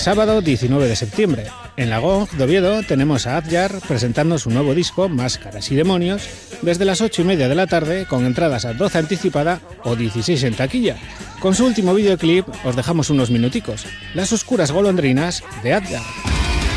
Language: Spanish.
sábado 19 de septiembre. En la GOG de Oviedo tenemos a Adyar presentando su nuevo disco Máscaras y Demonios desde las 8:30 de la tarde, con entradas a 12 anticipada o 16 en taquilla. Con su último videoclip os dejamos unos minuticos, Las oscuras golondrinas de Adyar.